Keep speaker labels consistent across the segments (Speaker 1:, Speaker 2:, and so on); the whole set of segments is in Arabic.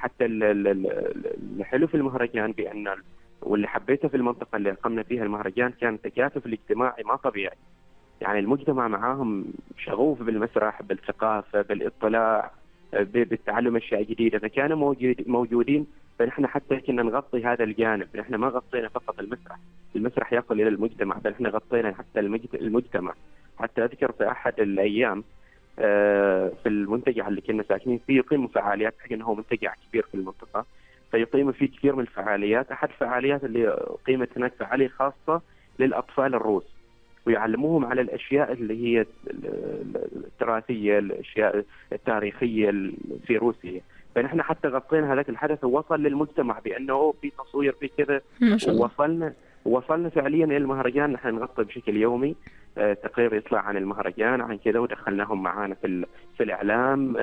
Speaker 1: حتى الحلو في المهرجان بأن واللي حبيته في المنطقة اللي أقمنا فيها المهرجان كان التكاتف الاجتماعي ما طبيعي. يعني المجتمع معاهم شغوف بالمسرح، بالثقافة، بالاطلاع، بالتعلم أشياء جديدة، فكانوا موجودين. فنحن حتى كنا نغطي هذا الجانب، نحن ما غطينا فقط المسرح، المسرح يصل إلى المجتمع، بل نحن غطينا حتى المجتمع. حتى أذكر في أحد الأيام في المنتجع اللي كنا ساكنين فيه يقيم فعاليات، حق انه هو منتجع كبير في المنطقه، فيقيم فيه كثير من الفعاليات. احد الفعاليات اللي قيمت هناك فعاليه خاصه للاطفال الروس، ويعلموهم على الاشياء اللي هي التراثيه، الاشياء التاريخيه في روسيا. فنحن حتى غطينا هذاك الحدث ووصل للمجتمع بانه في تصوير في كذا.
Speaker 2: ما شاء الله.
Speaker 1: وصلنا فعليا الى المهرجان، نحن نغطي بشكل يومي تقرير يطلع عن المهرجان عن كذا، ودخلناهم معانا في الاعلام،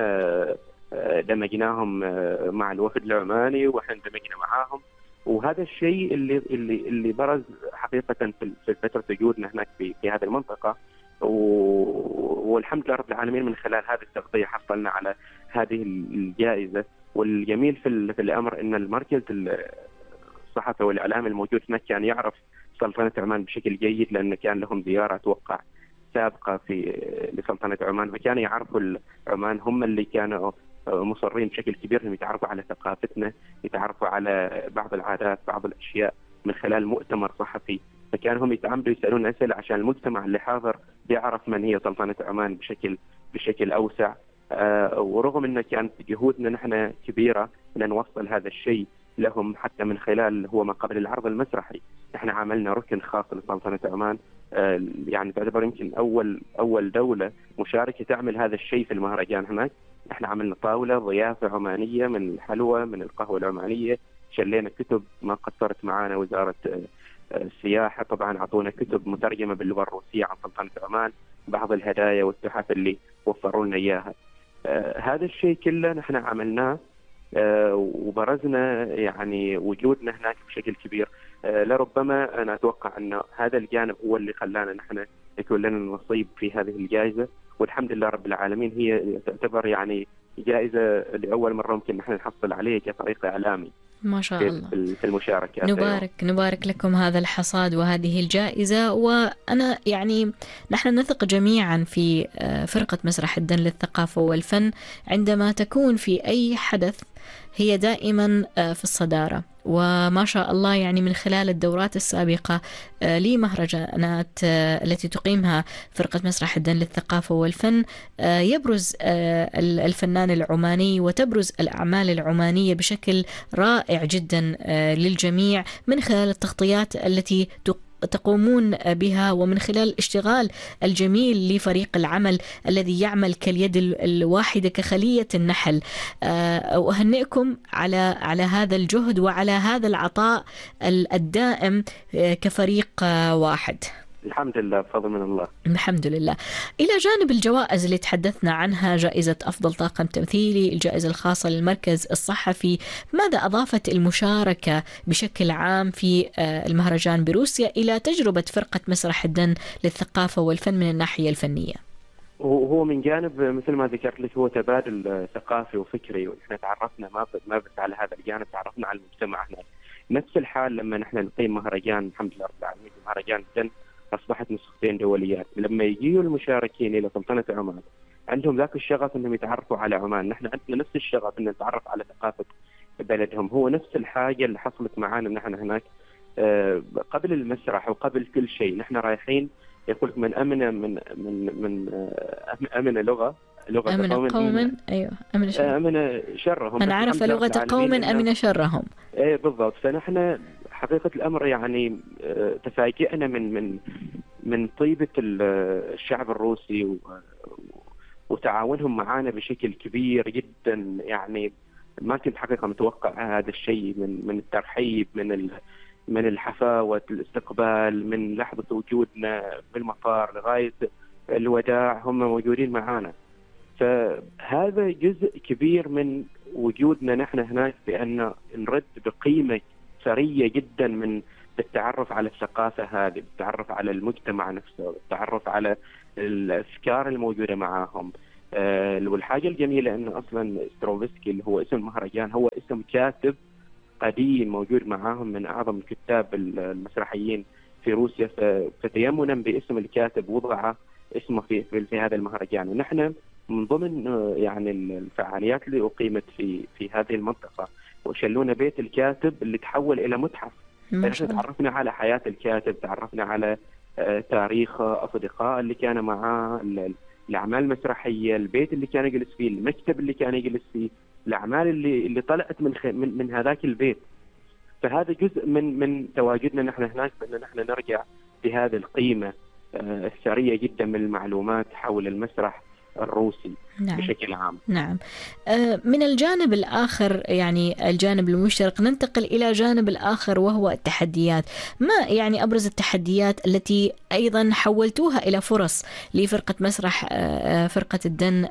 Speaker 1: دمجناهم مع الوفد العماني واحنا اندمجنا معاهم. وهذا الشيء اللي برز حقيقه في فتره وجودنا هناك في هذه المنطقه. والحمد لله رب العالمين من خلال هذه التغطيه حصلنا على هذه الجائزه. والجميل في الامر ان المركز الصحفي والاعلام الموجود هناك كان يعرف سلطنة عمان بشكل جيد، لأن كان لهم زيارة أتوقع سابقة لسلطنة عمان، فكانوا يعرفوا عمان، هم اللي كانوا مصرين بشكل كبير انهم يتعرفوا على ثقافتنا، يتعرفوا على بعض العادات، بعض الأشياء من خلال مؤتمر صحفي. فكانوا هم يتعاملوا يسألون أسئلة عشان المجتمع اللي حاضر يعرف من هي سلطنة عمان بشكل أوسع. ورغم أن كانت جهودنا نحن كبيرة أن نوصل هذا الشيء لهم، حتى من خلال هو ما قبل العرض المسرحي احنا عملنا ركن خاص لسلطنة عمان. يعني تعتبر يمكن اول دولة مشاركة تعمل هذا الشيء في المهرجان هناك. احنا عملنا طاولة ضيافة عمانية من الحلوى، من القهوة العمانية، شلينا كتب، ما قصرت معانا وزارة السياحة، طبعا اعطونا كتب مترجمة باللغة الروسية عن سلطنة عمان، بعض الهدايا والتحف اللي وفروا لنا اياها. هذا الشيء كله نحن عملناه وبرزنا يعني وجودنا هناك بشكل كبير. لربما أنا أتوقع أن هذا الجانب هو اللي خلانا نحن يكون لنا نصيب في هذه الجائزة. والحمد لله رب العالمين هي تعتبر يعني جائزة لأول مرة ممكن نحن نحصل عليها كطريق إعلامي
Speaker 2: ما شاء الله.
Speaker 1: في المشاركة.
Speaker 2: نبارك لكم هذا الحصاد وهذه الجائزة. وأنا يعني نحن نثق جميعا في فرقة مسرح الدن للثقافة والفن، عندما تكون في أي حدث هي دائما في الصدارة. وما شاء الله يعني من خلال الدورات السابقة لمهرجانات التي تقيمها فرقة مسرح الدن للثقافة والفن، يبرز الفنان العماني وتبرز الأعمال العمانية بشكل رائع جدا للجميع من خلال التغطيات التي تقومون بها، ومن خلال الاشتغال الجميل لفريق العمل الذي يعمل كاليد الواحدة كخلية النحل. أهنئكم على هذا الجهد وعلى هذا العطاء الدائم كفريق واحد.
Speaker 1: الحمد لله، بفضل من الله.
Speaker 2: الحمد لله. إلى جانب الجوائز اللي تحدثنا عنها، جائزة أفضل طاقم تمثيلي، الجائزة الخاصة للمركز الصحفي، ماذا أضافت المشاركة بشكل عام في المهرجان بروسيا إلى تجربة فرقة مسرح الدن للثقافة والفن من الناحية الفنية؟
Speaker 1: هو من جانب مثل ما ذكرت لك هو تبادل ثقافي وفكري، ونحن تعرفنا ما بس على هذا الجانب، تعرفنا على المجتمع هناك. نفس الحال لما نحن نقيم مهرجان، الحمد لله رب العالمين، مهرجان الدن أصبحت نسختين دوليات. لما يجيوا المشاركين إلى سلطنة عمان عندهم ذاك الشغف أنهم يتعرفوا على عمان، نحن عندنا نفس الشغف أن نتعرف على ثقافة بلدهم. هو نفس الحاجة اللي حصلت معانا نحن هناك قبل المسرح وقبل كل شيء. نحن رايحين يقول من أمن لغة
Speaker 2: قوم أيوة
Speaker 1: أمن شرهم،
Speaker 2: من عرف لغة قوم أمن شرهم.
Speaker 1: إيه بالضبط. فنحن حقيقة الأمر يعني تفاجئنا من طيبة الشعب الروسي وتعاونهم معنا بشكل كبير جدا. يعني ما كنت حقيقة متوقع هذا الشيء، من الترحيب، من الحفاوة، الاستقبال، من لحظة وجودنا بالمطار لغاية الوداع هم موجودين معنا. فهذا جزء كبير من وجودنا نحن هناك، بأن نرد بقيمة ثرية جدا من التعرف على الثقافة هذه، التعرف على المجتمع نفسه، التعرف على الأفكار الموجودة معاهم، والحاجة الجميلة أنه أصلا ستروفسكي اللي هو اسم المهرجان هو اسم كاتب قديم موجود معاهم من أعظم الكتاب المسرحيين في روسيا، فتيمنا باسم الكاتب وضع اسمه في هذا المهرجان. ونحن من ضمن يعني الفعاليات اللي أقيمت في هذه المنطقة وشلونا بيت الكاتب اللي تحول إلى متحف. نحن تعرفنا على حياة الكاتب، تعرفنا على تاريخه، أصدقاء اللي كان معاه، الأعمال المسرحية، البيت اللي كان يجلس فيه، المكتب اللي كان يجلس فيه، الأعمال اللي طلعت من هذاك البيت. فهذا جزء من تواجدنا نحن هناك، بأن نحن نرجع بهذه القيمة الثرية جدا من المعلومات حول المسرح الروسي. نعم. بشكل عام.
Speaker 2: نعم. من الجانب الآخر، يعني الجانب المشرق، ننتقل إلى جانب الآخر وهو التحديات. ما يعني أبرز التحديات التي أيضا حولتوها إلى فرص لفرقة مسرح فرقة الدن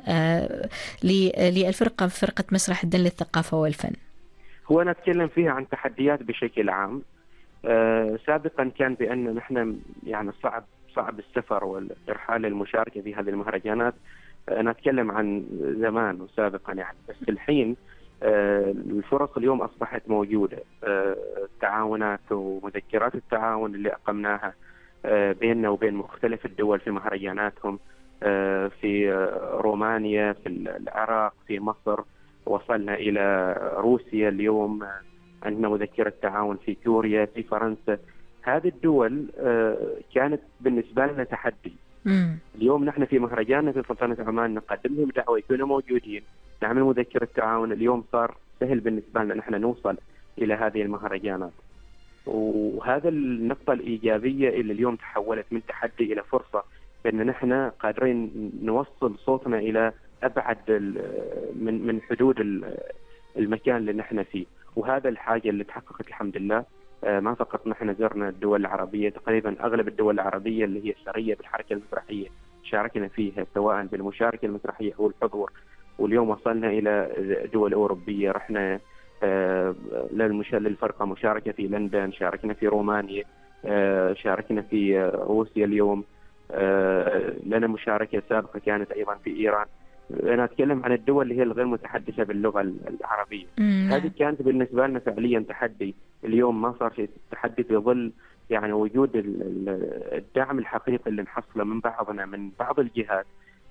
Speaker 2: فرقة مسرح الدن للثقافة والفن؟
Speaker 1: هو أنا أتكلم فيها عن تحديات بشكل عام. سابقا كان بأن نحن يعني صعب السفر والإرحال للمشاركة في هذه المهرجانات. أنا أتكلم عن زمان وسابقا يعني، بس الحين الفرص اليوم أصبحت موجودة. التعاونات ومذكرات التعاون اللي أقمناها بيننا وبين مختلف الدول في مهرجاناتهم، في رومانيا، في العراق، في مصر، وصلنا إلى روسيا اليوم، عندنا مذكرة تعاون في كوريا، في فرنسا. هذه الدول كانت بالنسبة لنا تحدي. اليوم نحن في مهرجاننا في سلطنة عمان نقدم لهم دعوة يكونوا موجودين، نعمل مذكرة تعاون. اليوم صار سهل بالنسبة لنا نحن نوصل إلى هذه المهرجانات، وهذا النقطة الإيجابية اللي اليوم تحولت من تحدي إلى فرصة، بأن نحن قادرين نوصل صوتنا إلى أبعد من حدود المكان اللي نحن فيه. وهذا الحاجة اللي تحققت الحمد لله. ما فقط نحن زرنا الدول العربية، تقريبا أغلب الدول العربية اللي هي ثرية بالحركة المسرحية شاركنا فيها، سواء بالمشاركة المسرحية أو الحضور. واليوم وصلنا إلى دول أوروبية، رحنا للفرقة مشاركة في لندن، شاركنا في رومانيا، شاركنا في روسيا. اليوم لنا مشاركة سابقة كانت أيضا في إيران. أنا أتكلم عن الدول اللي هي الغير متحدثة باللغة العربية. هذه كانت بالنسبة لنا فعليا تحدي. اليوم ما صار شيء تحدي في ظل يعني وجود الدعم الحقيقي اللي نحصله من بعضنا، من بعض الجهات،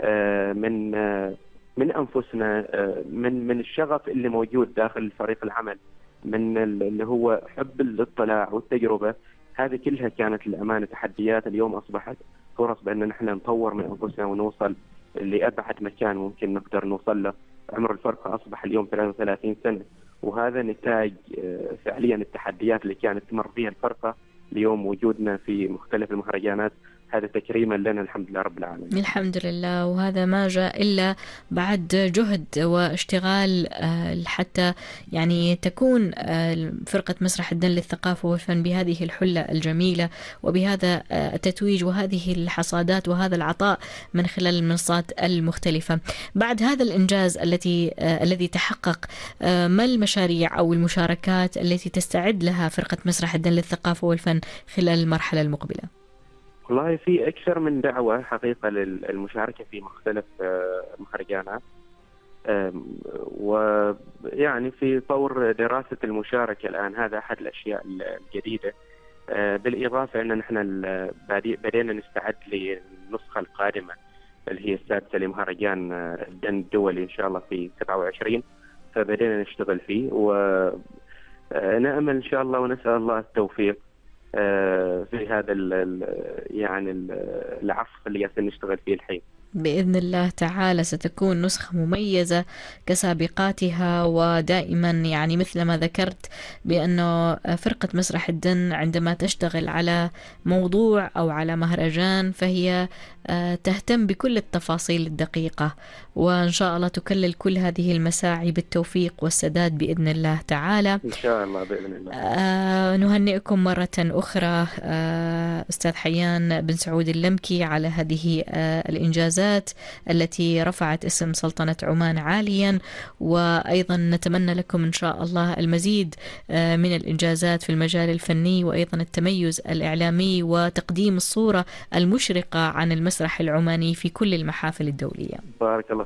Speaker 1: من أنفسنا، من الشغف اللي موجود داخل فريق العمل، من اللي هو حب الاطلاع والتجربة. هذه كلها كانت الأمانة تحديات. اليوم أصبحت فرص بأن نحن نطور من أنفسنا ونوصل لأبعد مكان ممكن نقدر نوصل له. عمر الفرقة أصبح اليوم 33 سنة، وهذا نتاج فعليا التحديات اللي كانت تمر بها الفرقة. اليوم وجودنا في مختلف المهرجانات هذا تكريما لنا الحمد لله رب العالمين.
Speaker 2: الحمد لله. وهذا ما جاء إلا بعد جهد واشتغال حتى يعني تكون فرقة مسرح الدن للثقافة والفن بهذه الحلة الجميلة وبهذا التتويج وهذه الحصادات وهذا العطاء من خلال المنصات المختلفة. بعد هذا الإنجاز الذي تحقق، ما المشاريع أو المشاركات التي تستعد لها فرقة مسرح الدن للثقافة والفن خلال المرحلة المقبلة؟
Speaker 1: والله في أكثر من دعوة حقيقة للمشاركة في مختلف المهرجانات، ويعني في طور دراسة المشاركة الآن. هذا أحد الأشياء الجديدة. بالإضافة أن نحن بدينا نستعد للنسخة القادمة اللي هي السادسة لمهرجان الدن الدولي إن شاء الله في 27، فبدينا نشتغل فيه، ونأمل إن شاء الله ونسأل الله التوفيق في هذا يعني العصف اللي جالسين نشتغل فيه الحين.
Speaker 2: بإذن الله تعالى ستكون نسخة مميزة كسابقاتها. ودائما يعني مثل ما ذكرت بأنه فرقة مسرح الدن عندما تشتغل على موضوع أو على مهرجان فهي تهتم بكل التفاصيل الدقيقة، وإن شاء الله تكلل كل هذه المساعي بالتوفيق والسداد بإذن الله تعالى.
Speaker 1: إن شاء الله بإذن الله.
Speaker 2: نهنئكم مرة أخرى أستاذ حيان بن سعود اللمكي على هذه الإنجازات التي رفعت اسم سلطنة عمان عاليا، وأيضا نتمنى لكم إن شاء الله المزيد من الإنجازات في المجال الفني، وأيضا التميز الإعلامي وتقديم الصورة المشرقة عن المسرح العماني في كل المحافل الدولية.
Speaker 1: بارك الله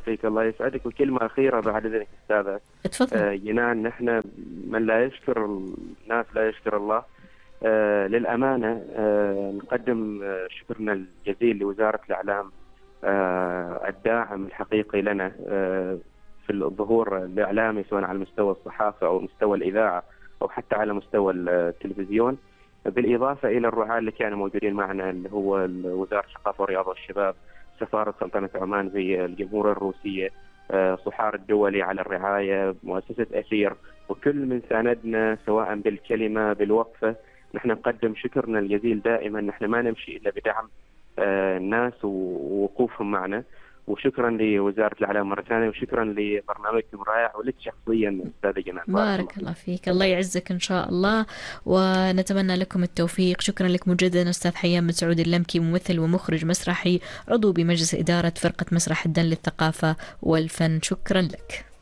Speaker 1: فيك، الله يسعدك. وكلمة أخيرة بعد إذنك أستاذة.
Speaker 2: تفضل.
Speaker 1: جنان، نحن من لا يشكر الناس لا يشكر الله. للأمانة نقدم شكرنا الجزيل لوزارة الإعلام، الداعم الحقيقي لنا في الظهور الإعلامي، سواء على مستوى الصحافة أو مستوى الإذاعة أو حتى على مستوى التلفزيون، بالإضافة إلى الرعاة اللي كانوا موجودين معنا، اللي هو وزارة الثقافة والرياضة والشباب، سفارة سلطنة عمان، زي الجمهورية الروسية، صحار الدولي على الرعاية، مؤسسة أثير، وكل من ساندنا سواء بالكلمة بالوقفة. نحن نقدم شكرنا الجزيل دائما. نحن ما نمشي إلا بدعم الناس ووقوفهم معنا. وشكرا لوزارة الإعلام مرة ثانية، وشكرا لبرنامجكم الرائع ولك شخصيا أستاذة جنان.
Speaker 2: بارك الله فيك، الله يعزك إن شاء الله، ونتمنى لكم التوفيق. شكرا لك مجددا أستاذ حيان بن سعود اللمكي، ممثل ومخرج مسرحي، عضو بمجلس إدارة فرقة مسرح الدن للثقافة والفن. شكرا لك.